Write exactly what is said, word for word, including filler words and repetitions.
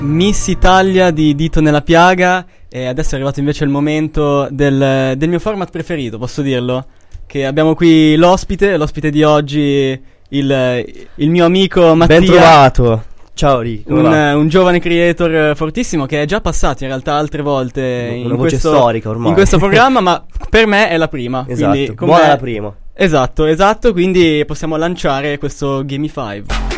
Miss Italia di Dito nella piaga, e adesso è arrivato invece il momento del, del mio format preferito, posso dirlo? Che abbiamo qui l'ospite, l'ospite di oggi, il, il mio amico Mattia. Ben trovato. Ciao Rico. Un, un giovane creator fortissimo che è già passato in realtà altre volte Una in, voce questo, storica ormai. in questo programma, ma per me è la prima. Esatto, quindi, buona la prima. Esatto, esatto, quindi possiamo lanciare questo Gamify.